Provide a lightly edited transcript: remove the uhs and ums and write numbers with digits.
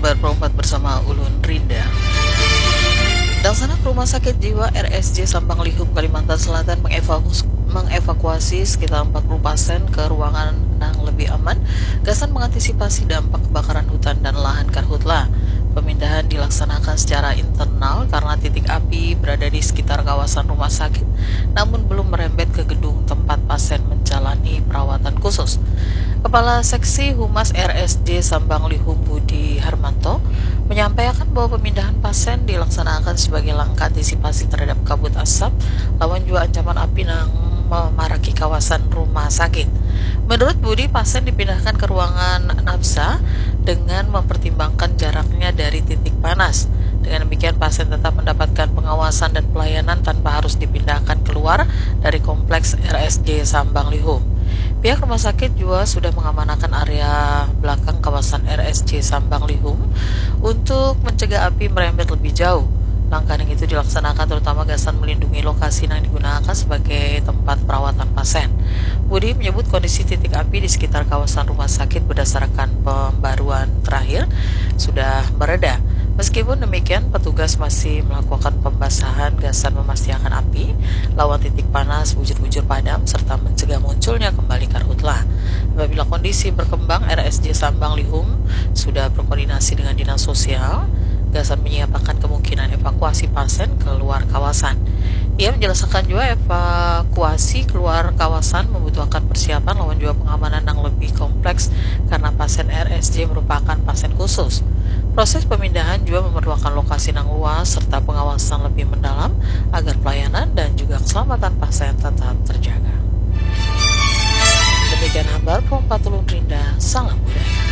Kabar Perempat bersama Ulun Rinda. Dalsanak Rumah Sakit Jiwa RSJ Sambang Lihum, Kalimantan Selatan mengevakuasi sekitar 40 pasien ke ruangan yang lebih aman, gasan mengantisipasi dampak kebakaran hutan dan lahan karhutla. Pemindahan dilaksanakan secara internal karena titik api berada di sekitar kawasan rumah sakit, namun belum merembet ke gedung tempat pasien menjalani perawatan khusus. Kepala Seksi Humas RSJ Sambang Lihum Budi Harmanto menyampaikan bahwa pemindahan pasien dilaksanakan sebagai langkah antisipasi terhadap kabut asap lawan juga ancaman api yang memaraki kawasan rumah sakit. Menurut Budi, pasien dipindahkan ke ruangan nafsa dengan mempertimbangkan jaraknya dari titik panas. Dengan demikian, pasien tetap mendapatkan pengawasan dan pelayanan tanpa harus dipindahkan keluar dari kompleks RSJ Sambang Lihum. Pihak rumah sakit juga sudah mengamankan area belakang kawasan RSJ Sambang Lihum untuk mencegah api merembet lebih jauh. Langkah yang itu dilaksanakan terutama gasan melindungi lokasi yang digunakan sebagai tempat perawatan pasien. Budi menyebut kondisi titik api di sekitar kawasan rumah sakit berdasarkan pembaruan terakhir sudah mereda. Meskipun demikian, petugas masih melakukan pembasahan gasan memastikan api, lawan titik panas bujur-bujur padam, serta mencegah munculnya kembali karhutlah. Apabila kondisi berkembang, RSJ Sambang Lihum sudah berkoordinasi dengan Dinas Sosial. Gasan menyiapkan kemungkinan evakuasi pasien keluar kawasan. Ia menjelaskan juga evakuasi keluar kawasan membutuhkan persiapan lawan juga pengamanan yang lebih kompleks karena pasien RSJ merupakan pasien khusus. Proses pemindahan juga memerlukan lokasi yang luas serta pengawasan lebih mendalam agar pelayanan dan juga keselamatan pasien tetap terjaga. Demikian kabar Perempat Ulun Rinda, salam budaya.